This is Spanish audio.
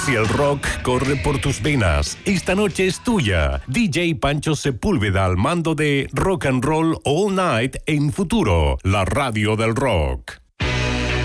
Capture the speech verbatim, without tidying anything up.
Si el rock corre por tus venas, esta noche es tuya. D J Pancho Sepúlveda al mando de Rock and Roll All Night en Futuro, la radio del rock.